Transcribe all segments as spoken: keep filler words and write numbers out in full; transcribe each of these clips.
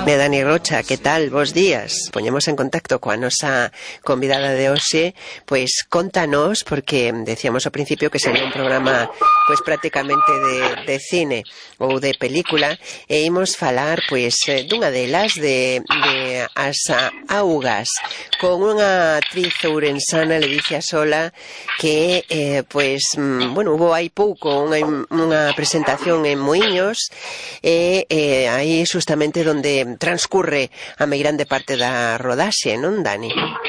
Be Dani Rocha, que tal? Bos días. Poñemos en contacto coa nosa convidada de hoxe, pois contanos, porque decíamos ao principio que sería un programa pois prácticamente de, de cine ou de película, e imos falar pois dunha delas, de, de As Augas, con unha actriz ourensana, Ledicia Sola, que eh, pois, bueno, hubo hai pouco unha, unha presentación en Muiños, e eh, aí justamente donde transcurre a moi grande parte da rodaxe, non, Dani?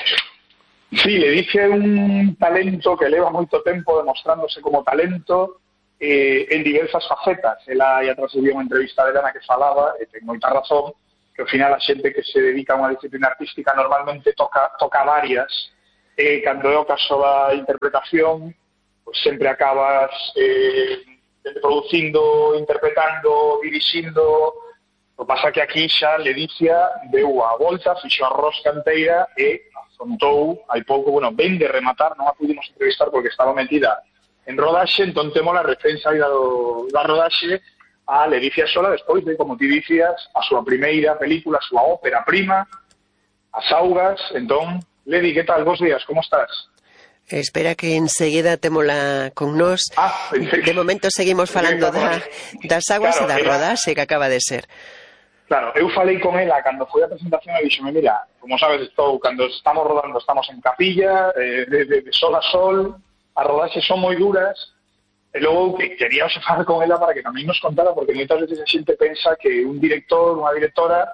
Sí, Ledicia é un talento que leva moito tempo demostrándose como talento eh, en diversas facetas. Ela ia transcribir unha entrevista de Ana que falaba, e ten moita razón, que ao final a xente que se dedica a unha disciplina artística normalmente toca, toca varias, e cando é o caso da interpretación, pues sempre acabas eh, producindo, interpretando, dirixindo. O que pasa que aquí xa Ledicia deu a volta, fixo a rosca enteira e afrontou hai pouco, bueno, ven de rematar, non a pudimos entrevistar porque estaba metida en rodaxe, entón temos a referencia aí da, da rodaxe a Ledicia Sola despois de, como ti dicías, a súa primeira película, a súa ópera prima, As Augas. Entón, Ledi, que tal? Bos días, como estás? Espera que enseguida témola con nós. Ah, de momento seguimos falando da, das aguas claro, e da rodaxe que acaba de ser. Claro, eu falei con ela cando foi a presentación e dixome, mira, como sabes, estou, cando estamos rodando estamos en capilla, eh, de, de, de sol a sol, as rodaxes son moi duras, e logo que queríamos falar con ela para que tamén nos contara, porque moitas veces a xente pensa que un director, unha directora,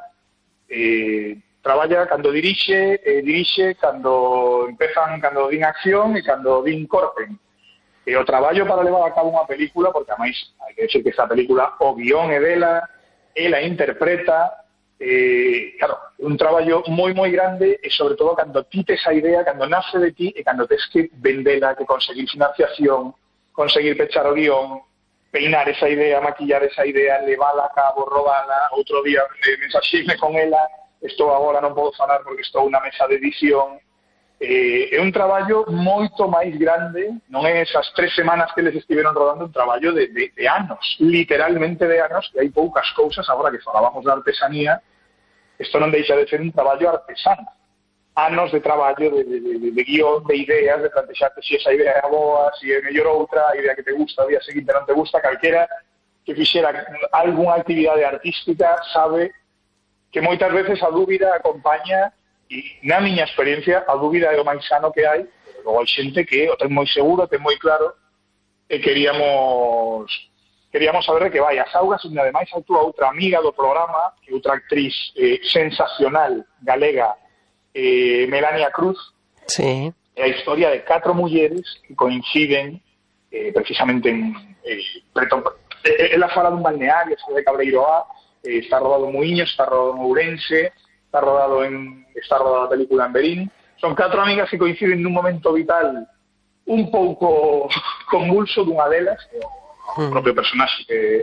eh, traballa cando dirixe, eh, dirixe cando empezan, cando din acción e cando din corpen. E o traballo para levar a cabo unha película, porque a máis hai que decir que esta película, o guión é dela, ela interpreta, eh, claro, un traballo moi moi grande, e sobre todo cando ti tes a idea, cando nace de ti e cando tes que vendela, que conseguir financiación, conseguir pechar o guión, peinar esa idea, maquillar esa idea, levala a cabo, rodala. Outro día eh, mensaxeime con ela, estou agora, non podo falar porque estou na mesa de edición. Eh, é un traballo moito máis grande, non é esas tres semanas que eles estiveron rodando, un traballo de, de, de anos, literalmente de anos, que hai poucas cousas. Agora que falábamos da artesanía, isto non deixa de ser un traballo artesano, anos de traballo, de, de, de, de guión, de ideas, de plantexarte se esa idea é boa, se é mellor outra, a idea que te gusta, o día seguinte non te gusta. Calquera que fixera algunha actividade artística sabe que moitas veces a dúbida acompaña. E na miña experiencia, a dúbida é o máis sano que hai, pero logo hai xente que o ten moi seguro, ten moi claro, e queríamos queríamos saber de que vai. As Augas, onde ademais actúa outra amiga do programa, que outra actriz eh, sensacional galega, eh, Melania Cruz. Sí. É a historia de catro mulleres que coinciden eh, precisamente en eh, preto, eh, ela fala dun balneario, esa de Cabreiroá, eh, está rodado en Muiños, está rodado en Ourense, está rodado en está rodada a película en Berín. Son catro amigas que coinciden nun momento vital un pouco convulso dunha delas, o propio personaxe que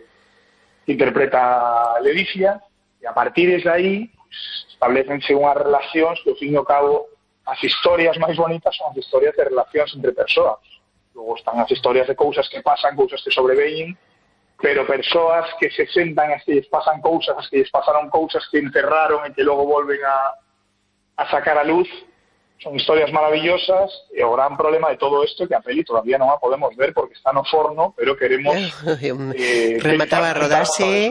interpreta Ledicia, e a partir de aí pues, establecense unhas relacións que, ao fin e ao cabo, as historias máis bonitas son as historias de relacións entre persoas. Logo están as historias de cousas que pasan, cousas que sobreveñen, pero persoas que se sentan, as que lles pasan cousas, as que lles pasaron cousas que encerraron e que logo volven a, a sacar a luz, son historias maravillosas. E o gran problema de todo isto é que a peli todavía non a podemos ver porque está no forno, pero queremos eh, remataba a rodarse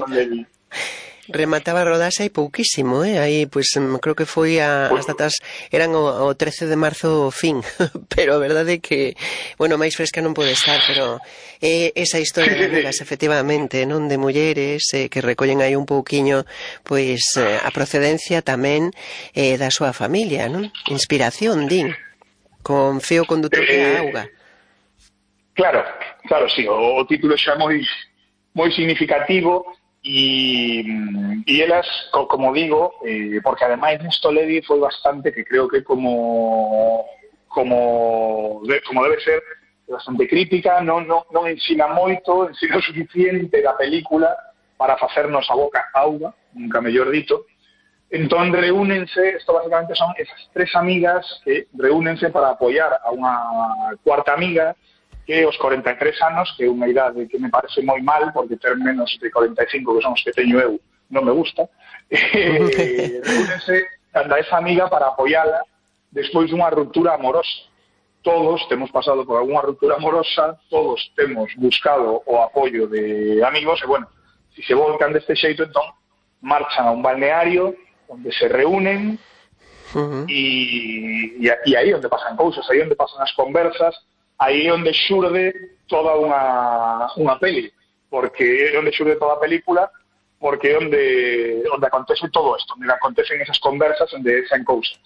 remataba a rodarse hai pouquísimo, eh? Aí, pois, creo que foi a, as datas eran o, o trece de marzo fin, pero a verdade é que, bueno, máis fresca non pode estar, pero é eh, esa historia de amigas, efectivamente, non, de mulleres eh, que recollen aí un pouquiño, pois, eh, a procedencia tamén eh, da súa familia, non? Inspiración, din, con feo condutor que a auga. Claro, claro, sí, o, o título xa moi moi significativo. E, e elas, como digo, eh, porque ademais nesto Ledi foi bastante, que creo que como como, de, como debe ser, bastante crítica, non, non, non ensina moito, ensina o suficiente da película para facernos a boca auga, nunca mellor dito. Entón reúnense, isto basicamente son esas tres amigas que reúnense para apoiar a unha cuarta amiga que os cuarenta e tres anos, que é unha idade que me parece moi mal, porque ter menos de cuarenta e cinco, que son os que teño eu, non me gusta, eh, reúnense canda esa amiga para apoiala despois dunha ruptura amorosa. Todos temos pasado por algunha ruptura amorosa, todos temos buscado o apoio de amigos, e, bueno, se se volcan deste xeito, entón, marchan a un balneario onde se reúnen uh-huh. e, e aí onde pasan cousas, aí onde pasan as conversas, aí onde xurde toda unha, unha peli, porque é onde xurde toda a película, porque é onde, onde acontece todo isto, onde acontecen esas conversas, onde saen cousas.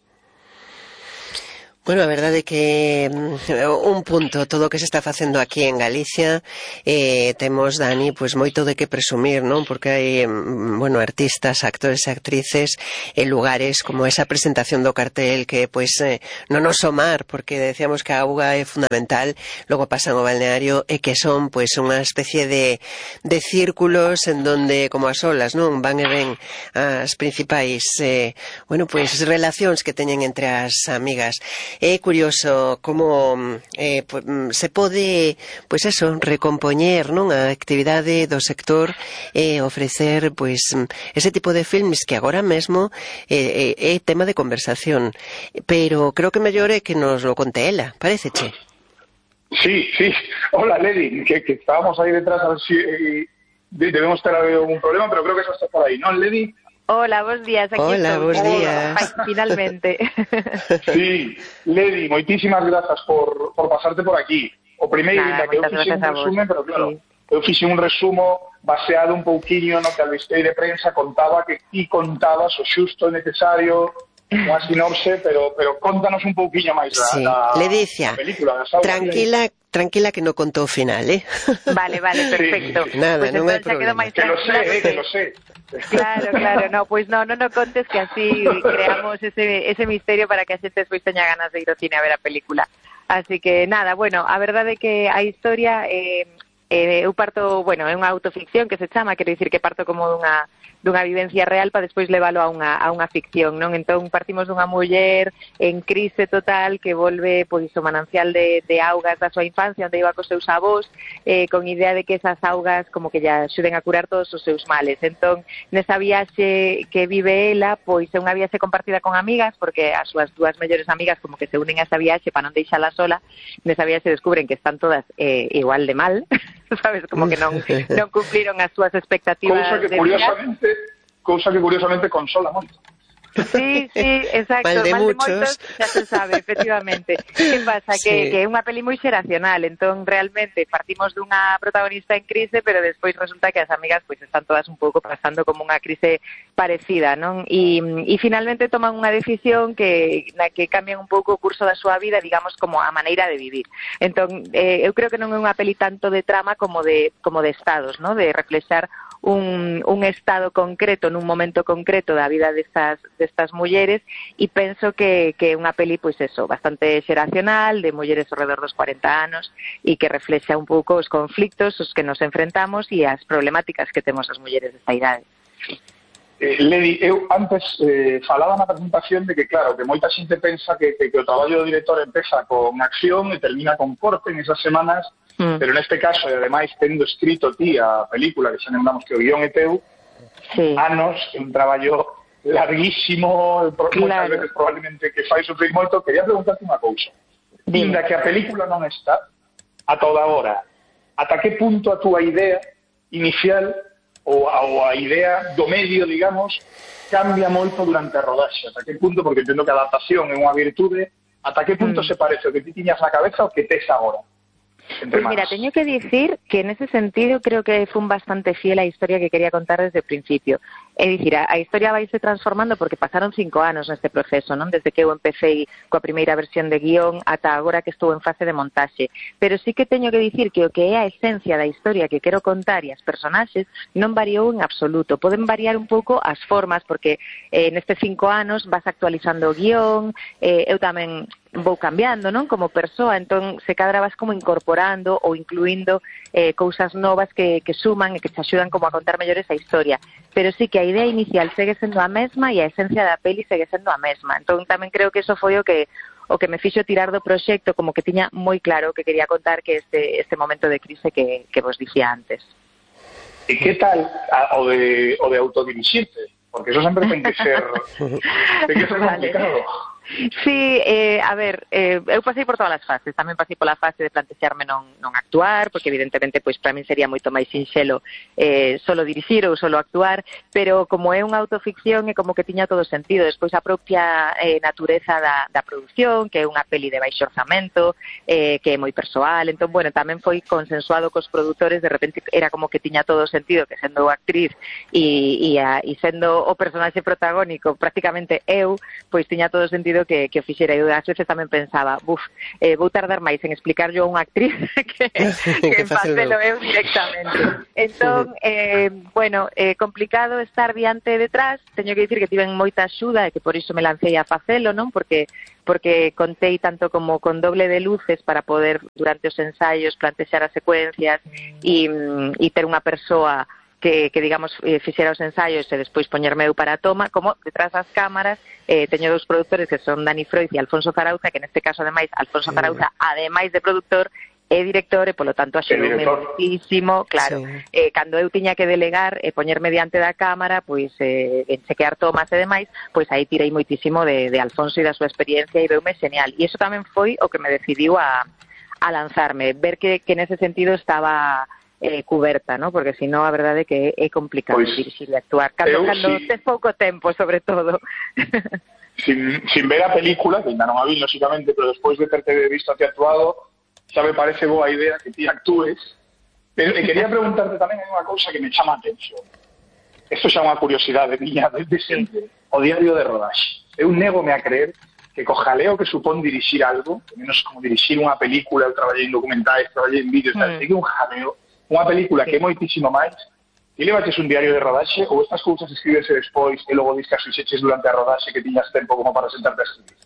Bueno, a verdade é que un punto, todo o que se está facendo aquí en Galicia, eh, temos, Dani, pois moito de que presumir, non? Porque hai, bueno, artistas, actores e actrices en lugares como esa presentación do cartel que, pois, eh, non nos somar, porque decíamos que a auga é fundamental, logo pasan o balneario, e que son, pois, unha especie de, de círculos en donde, como as olas, non? Van e ven as principais, eh, bueno, pois, relacións que teñen entre as amigas. É curioso como eh, se pode, pois eso, recompoñer, non, a actividade do sector e eh, ofrecer, pois, ese tipo de filmes que agora mesmo é eh, eh, tema de conversación. Pero creo que mellor é que nos lo conte ela, pareceche? Sí, sí. Hola, Ledi, que, que estábamos aí detrás a ver si eh, debemos ter algún problema, pero creo que eso está por aí, non, Ledi? Hola, bons días. Aquí Hola, estou. bons días. Finalmente. Sí, Ledi, moitísimas grazas por, por pasarte por aquí. O primeiro, Nada, que eu fixe un resumen, pero claro, sí. eu fixe un resumo baseado un pouquiño no que a listei de prensa contaba que ti contabas o xusto necesario, unha sinopse, pero, pero contanos un pouquiño máis da, sí. da, Ledicia, da película. Da saga, tranquila, tranquila que no contou o final, eh? Vale, vale, perfecto. Sí. Nada, pues non hai problema. Que lo sé, eh, que lo sé. Claro, claro, no, pois pues no, non no contes que así creamos ese, ese misterio para que a xente despois teña ganas de ir ao cine a ver a película. Así que nada, bueno, a verdade é que a historia eh, eh, eu parto, bueno, é unha autoficción que se chama, quero dicir que parto como dunha dunha vivencia real para despois leválo a unha, a unha ficción, non? Entón partimos dunha muller en crise total que volve pois o manancial de, de augas da súa infancia onde iba cos seus avós, eh, con idea de que esas augas como que lla axuden a curar todos os seus males. Entón, nesa viaxe que vive ela, pois é unha viaxe compartida con amigas, porque as súas dúas mellores amigas como que se unen a esa viaxe para non deixala sola. Nesa viaxe descubren que están todas eh, igual de mal, sabes, como que non, non cumpliron as súas expectativas. Cousa que curiosamente cousa que curiosamente consola moito. Sí, sí, exacto. Mal de Mal muchos. De moitos, xa se sabe, efectivamente. Que pasa? Sí. Que, que é unha peli moi xeracional, entón realmente partimos dunha protagonista en crise, pero despois resulta que as amigas pois están todas un pouco pasando como unha crise parecida, non? E, e finalmente toman unha decisión que na que cambian un pouco o curso da súa vida, digamos, como a maneira de vivir. Entón, eh, eu creo que non é unha peli tanto de trama como de como de estados, non? De reflexar un, un estado concreto nun momento concreto da vida destas, destas mulleres, e penso que, que é unha peli, pois eso, bastante xeracional, de mulleres ao redor dos cuarenta anos, e que reflexa un pouco os conflictos os que nos enfrentamos e as problemáticas que temos as mulleres desta idade. Eh, Ledi, eu antes eh, falaba na presentación de que, claro, que moita xente pensa que, que, que o traballo do director empeza con acción e termina con corte en esas semanas, mm. pero neste caso, e ademais tendo escrito ti a película, que xa lembramos que o guión é teu, sí. anos, un traballo larguísimo, claro. Moitas veces probablemente que fai sufrir moito. Quería preguntarte unha cousa. Inda que a película non está, a toda hora, ata que punto a túa idea inicial ou a, ou a idea do medio, digamos, cambia moito durante a rodaxe? Ata que punto, porque entendo que a adaptación é unha virtude, ata que punto mm. se parece o que ti tiñas na cabeza o que tes agora? Pues mira, teño que dicir que en ese sentido creo que fun bastante fiel á historia que quería contar desde o principio. É dicir, a, a historia vaise transformando porque pasaron cinco anos neste proceso, non? Desde que eu empecé coa primeira versión de guión ata agora que estou en fase de montaxe. Pero sí que teño que dicir que o que é a esencia da historia que quero contar e as personaxes non variou en absoluto. Poden variar un pouco as formas porque eh, nestes cinco anos vas actualizando o guión, eh, eu tamén vou cambiando, non? Como persoa, entón se cadra vas como incorporando ou incluindo eh, cousas novas que, que suman e que te axudan como a contar mellor esa historia. Pero sí que a idea inicial segue sendo a mesma e a esencia da peli segue sendo a mesma. Entón tamén creo que eso foi o que o que me fixo tirar do proxecto, como que tiña moi claro que quería contar que este este momento de crise que, que vos dicía antes. E que tal a, o de o de autodirixirte? Porque eso sempre ten que ser ten que ser complicado. Sí, eh, a ver, eh, eu pasei por todas as fases, tamén pasei pola fase de plantexarme non, non actuar, porque evidentemente pois para min sería moito máis sinxelo eh, solo dirixir ou solo actuar, pero como é unha autoficción é como que tiña todo sentido. Despois a propia eh, natureza da, da produción, que é unha peli de baixo orzamento, eh, que é moi persoal, entón, bueno, tamén foi consensuado cos produtores, de repente era como que tiña todo sentido, que sendo actriz e, e, a, e sendo o personaxe protagónico prácticamente eu, pois tiña todo sentido que, que o fixera. Eu ás veces tamén pensaba, buf, eh, vou tardar máis en explicar yo a unha actriz que, que en facelo eu directamente. Entón, eh, bueno, eh, complicado estar diante e detrás, teño que dicir que tiven moita axuda e que por iso me lancei a facelo, non? Porque porque contei tanto como con doble de luces para poder durante os ensaios plantexar as secuencias e, e ter unha persoa que, que digamos, eh, fixera os ensaios e despois poñerme eu para a toma, como detrás das cámaras eh, teño dous produtores que son Dani Froiz e Alfonso Zarauza, que neste caso, ademais, Alfonso Zarauza, ademais de productor, é director e, polo tanto, axudoume muchísimo, claro. Sí. Eh, cando eu tiña que delegar e eh, poñerme diante da cámara, pois, eh, en chequear tomas e demais, pois aí tirei moitísimo de, de Alfonso e da súa experiencia e veume genial. E iso tamén foi o que me decidiu a, a lanzarme, ver que, que nese sentido estaba eh, cuberta, ¿no? Porque si no, a verdade é que é complicado pues, dirixir e actuar. Cando, cando sí. tes pouco tempo, sobre todo. Sin, sin ver a película, que ainda non a vi, lógicamente, pero despois de terte visto a ti actuado, xa me parece boa idea que ti actúes. Pero e quería preguntarte tamén hai unha cousa que me chama a atención. Isto xa é unha curiosidade miña desde sempre. O diario de rodaxe. Eu nego-me a creer que co jaleo que supón dirixir algo, que menos como dirixir unha película, eu traballei en documentais, traballei en vídeos, mm. sei que un jaleo, unha película que é moitísimo máis, e levaches un diario de rodaxe ou estas cousas escribese despois e logo discas fixeches durante a rodaxe que tiñas tempo como para sentarte a escribir?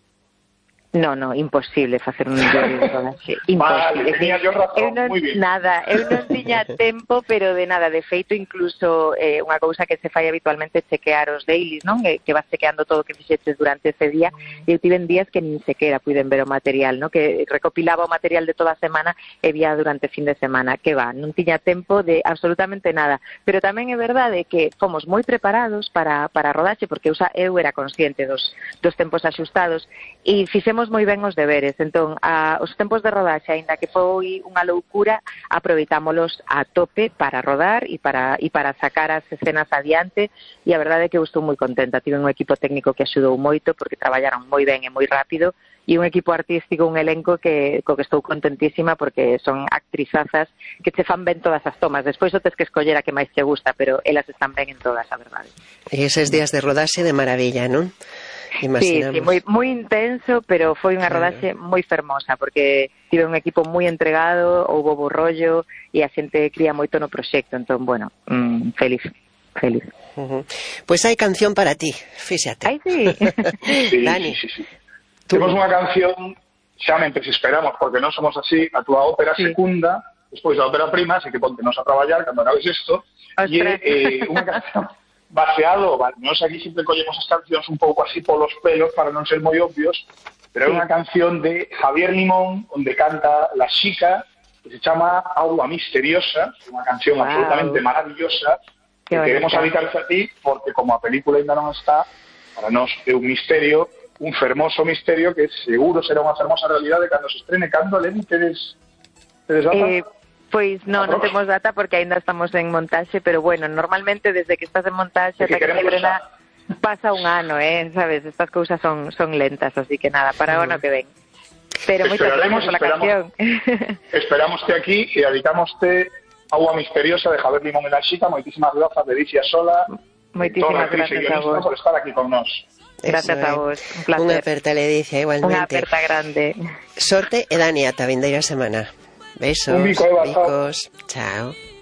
No, no, imposible facer un diario de rodaxe. Imposible. Vale, tenía yo razón, non, moi bien. Nada, eu non tiña tempo, pero de nada, de feito incluso eh, unha cousa que se fai habitualmente chequear os dailies, non? Que, que vas chequeando todo o que fixeches durante ese día, e eu tiven días que nin sequera puiden ver o material, non? Que recopilaba o material de toda a semana e vía durante fin de semana, que va, non tiña tempo de absolutamente nada, pero tamén é verdade que fomos moi preparados para, para a rodaxe, porque eu, eu era consciente dos, dos tempos axustados, e fixemos moi ben os deberes, entón a, os tempos de rodaxe, aínda que foi unha loucura, aproveitámolos a tope para rodar e para, e para sacar as escenas adiante, e a verdade é que eu estou moi contenta. Tive un equipo técnico que axudou moito, porque traballaron moi ben e moi rápido, e un equipo artístico, un elenco que, co que estou contentísima, porque son actrizazas que che fan ben todas as tomas. Despois o tes que escoller a que máis te gusta, pero elas están ben en todas, a verdade. E eses días de rodaxe de maravilla, non? Imaginamos. Sí, sí, moi, moi intenso, pero foi unha rodaxe claro. moi fermosa, porque tive un equipo moi entregado, houbo bo rollo e a xente cría moito no proxecto, entón, bueno, mmm, feliz, feliz. Uh-huh. Pois pues hai canción para ti, fíxate. Ai, sí. sí, Dani. Sí, sí, sí. Temos unha canción, xa mentres esperamos, porque non somos así, a túa ópera sí. secunda, despois da ópera prima, así que pontenos a traballar cando acabes isto, e eh, unha canción baseado, vale, nós aquí sempre collemos as cancións un pouco así polos pelos para non ser moi obvios, pero é unha canción de Javier Limón onde canta La Xica, que se chama Agua Misteriosa, unha canción wow. absolutamente maravillosa que queremos dedicarse a ti porque como a película ainda non está, para nós é un misterio, un fermoso misterio que seguro será unha fermosa realidade cando se estrene. Cando, Leni, tedes, tedes data? Eh... Pois non, non temos data porque aínda estamos en montaxe, pero bueno, normalmente desde que estás en montaxe ata que se estrena pasa un ano, eh, sabes, estas cousas son son lentas, así que nada, para o ano que ven. Pero moitas gracias pola canción. Esperamos que aquí e dedicámoste Agua Misteriosa de Javier Limón e La Xica. Moitísimas grazas de Dicia Sola. Moitísimas gracias a vos por estar aquí con nós. Gracias a vos, un placer. Unha aperta, Ledicia, igualmente. Unha aperta grande. Sorte e Dani, ata vindeira semana. Besos, Un bico, Eva, bicos, chao.